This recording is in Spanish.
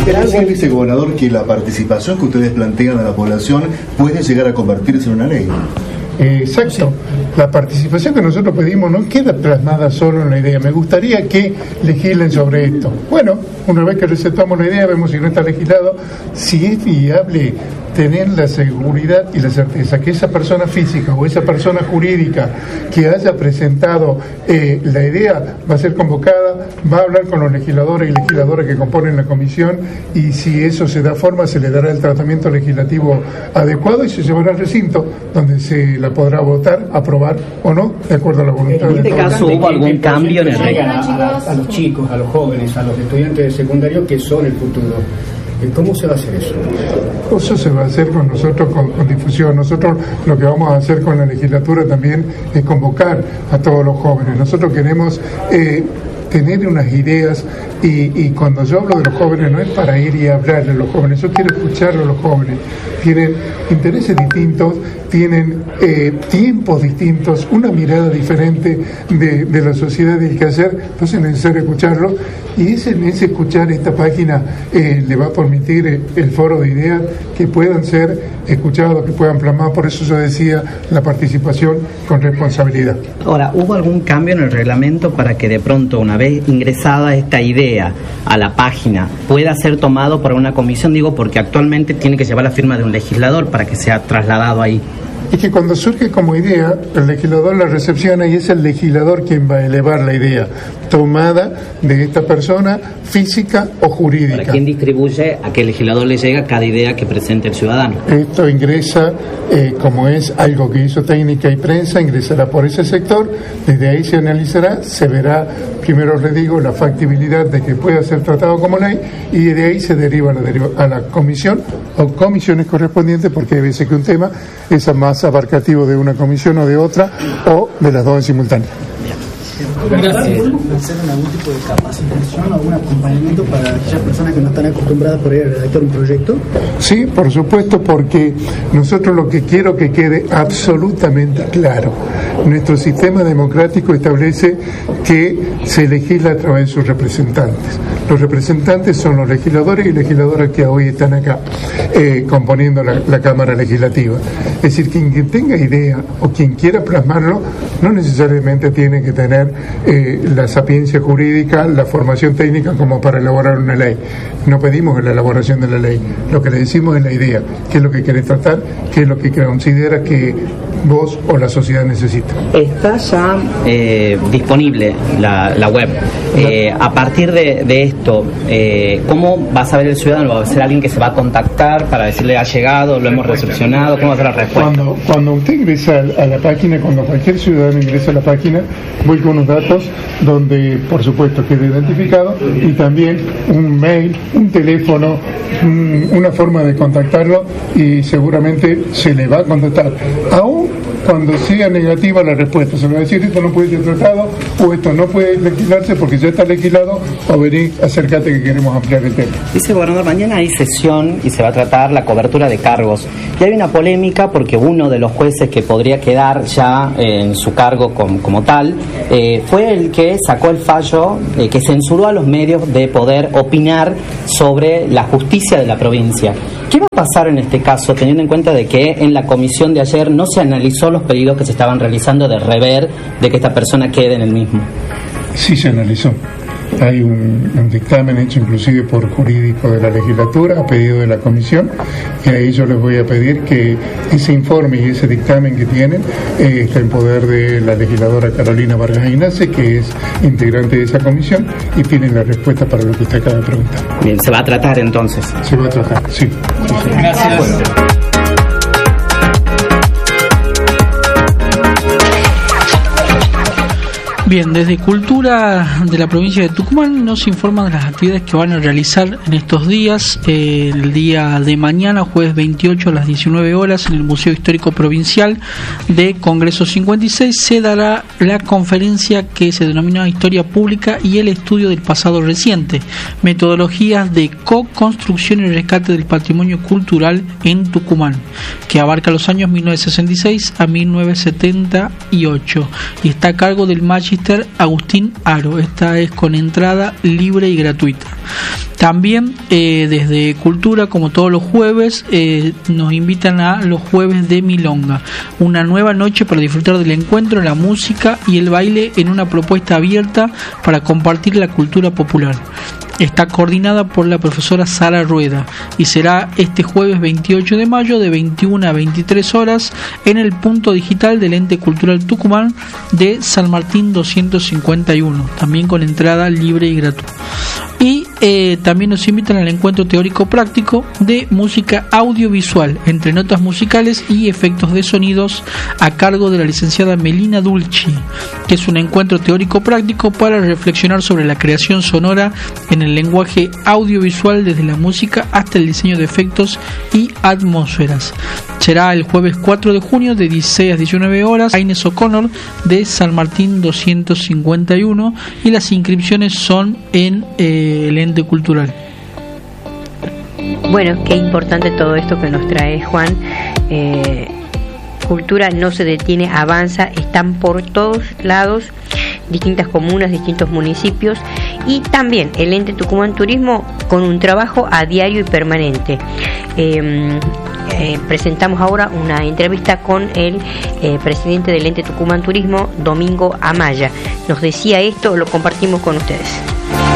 decir, vicegobernador, que la participación que ustedes plantean a la población puede llegar a convertirse en una ley. Exacto. La participación que nosotros pedimos no queda plasmada solo en la idea. Me gustaría que legislen sobre esto. Bueno, una vez que recetamos la idea, vemos si no está legislado, si es viable tener la seguridad y la certeza que esa persona física o esa persona jurídica que haya presentado la idea va a ser convocada, va a hablar con los legisladores y legisladoras que componen la comisión, y si eso se da forma, se le dará el tratamiento legislativo adecuado y se llevará al recinto donde se la podrá votar, aprobar o no, de acuerdo a la voluntad de todos. ¿En este caso hubo algún cambio en el a los chicos, a los jóvenes, a los estudiantes de secundario que son el futuro? ¿Cómo se va a hacer eso? Eso se va a hacer con nosotros, con difusión. Nosotros lo que vamos a hacer con la legislatura también es convocar a todos los jóvenes. Nosotros queremos tener unas ideas, y cuando yo hablo de los jóvenes no es para ir y hablarle a los jóvenes, yo quiero escucharlo a los jóvenes. Tienen intereses distintos, tienen tiempos distintos, una mirada diferente de la sociedad y el quehacer, entonces es necesario escucharlo, y en ese escuchar esta página le va a permitir el foro de ideas que puedan ser escuchados, que puedan plasmar. Por eso yo decía la participación con responsabilidad. Ahora, ¿hubo algún cambio en el reglamento para que de pronto, una vez ingresada esta idea a la página, pueda ser tomado por una comisión? Digo, porque actualmente tiene que llevar la firma de un legislador para que sea trasladado ahí. Es que cuando surge como idea, el legislador la recepciona y es el legislador quien va a elevar la idea tomada de esta persona física o jurídica. ¿Para quién distribuye? ¿A qué legislador le llega cada idea que presente el ciudadano? Esto ingresa, como es algo que hizo técnica y prensa, ingresará por ese sector, desde ahí se analizará, se verá, primero les digo, la factibilidad de que pueda ser tratado como ley, y de ahí se deriva a la comisión o comisiones correspondientes, porque hay veces que un tema es más abarcativo de una comisión o de otra, o de las dos en simultáneo. Gracias. ¿Hacer algún tipo de capacitación o algún acompañamiento para aquellas personas que no están acostumbradas por ir a redactar un proyecto? Sí, por supuesto, porque nosotros lo que quiero que quede absolutamente claro, nuestro sistema democrático establece que se legisla a través de sus representantes. Los representantes son los legisladores y legisladoras que hoy están acá componiendo la Cámara Legislativa. Es decir, quien tenga idea o quien quiera plasmarlo no necesariamente tiene que tener la sapiencia jurídica, la formación técnica como para elaborar una ley. No pedimos la elaboración de la ley, lo que le decimos es la idea, qué es lo que quiere tratar, qué es lo que considera que vos o la sociedad necesita. Está ya disponible la web. A partir de esto, ¿cómo va a saber el ciudadano? ¿Va a ser alguien que se va a contactar para decirle ha llegado, lo hemos recepcionado? ¿Cómo va a ser la respuesta? Cuando usted ingresa a la página, cuando cualquier ciudadano ingresa a la página, voy con unos datos donde, por supuesto, quede identificado, y también un mail, un teléfono, una forma de contactarlo, y seguramente se le va a contestar. Aún cuando sea negativa la respuesta, se le va a decir esto no puede ser tratado, o esto no puede legislarse porque ya está legislado, o vení, acércate que queremos ampliar el tema. Dice gobernador, mañana hay sesión y se va a tratar la cobertura de cargos. Y hay una polémica porque uno de los jueces que podría quedar ya en su cargo como tal fue el que sacó el fallo que censuró a los medios de poder opinar sobre la justicia de la provincia. ¿Qué va a pasar en este caso, teniendo en cuenta de que en la comisión de ayer no se analizó los pedidos que se estaban realizando de rever, de que esta persona quede en el mismo? Sí se analizó. Hay un dictamen hecho inclusive por jurídico de la legislatura a pedido de la comisión, y ahí yo les voy a pedir que ese informe y ese dictamen que tienen está en poder de la legisladora Carolina Vargas Ignace, que es integrante de esa comisión, y tienen la respuesta para lo que usted acaba de preguntar. Bien, ¿se va a tratar entonces? Se va a tratar, sí. Gracias. Bien, desde Cultura de la provincia de Tucumán nos informan de las actividades que van a realizar en estos días. El día de mañana, jueves 28 a las 19 horas, en el Museo Histórico Provincial de Congreso 56, se dará la conferencia que se denomina Historia Pública y el Estudio del Pasado Reciente, metodologías de co-construcción y rescate del patrimonio cultural en Tucumán, que abarca los años 1966 a 1978 y está a cargo del Magíster Magister Agustín Aro. Esta es con entrada libre y gratuita. También desde Cultura, como todos los jueves, nos invitan a los jueves de Milonga, una nueva noche para disfrutar del encuentro, la música y el baile en una propuesta abierta para compartir la cultura popular. Está coordinada por la profesora Sara Rueda y será este jueves 28 de mayo de 21 a 23 horas en el punto digital del Ente Cultural Tucumán de San Martín 251, también con entrada libre y gratuita. Y también nos invitan al encuentro teórico práctico de música audiovisual, entre notas musicales y efectos de sonidos, a cargo de la licenciada Melina Dulci, que es un encuentro teórico práctico para reflexionar sobre la creación sonora en el lenguaje audiovisual, desde la música hasta el diseño de efectos y atmósferas. Será el jueves 4 de junio de 16 a 19 horas, Inés O'Connor de San Martín 251, y las inscripciones son en el ente cultural. Bueno, qué importante todo esto que nos trae Juan. Cultura no se detiene, avanza, están por todos lados, distintas comunas, distintos municipios, y también el ente Tucumán Turismo con un trabajo a diario y permanente. Presentamos ahora una entrevista con el presidente del ente Tucumán Turismo, Domingo Amaya. Nos decía esto, lo compartimos con ustedes.